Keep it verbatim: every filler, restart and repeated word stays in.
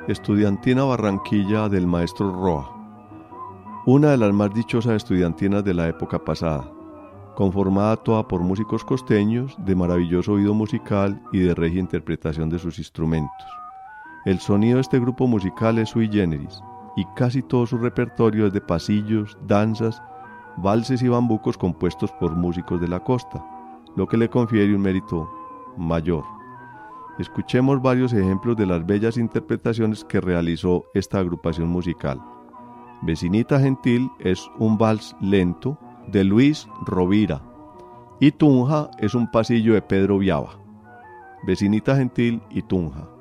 Estudiantina Barranquilla del maestro Roa, una de las más dichosas estudiantinas de la época pasada, conformada toda por músicos costeños de maravilloso oído musical y de regia interpretación de sus instrumentos. El sonido de este grupo musical es sui generis y casi todo su repertorio es de pasillos, danzas, valses y bambucos compuestos por músicos de la costa, lo que le confiere un mérito mayor. Escuchemos varios ejemplos de las bellas interpretaciones que realizó esta agrupación musical. Vecinita Gentil es un vals lento de Luis Rovira y Tunja es un pasillo de Pedro Viaba. Vecinita Gentil y Tunja.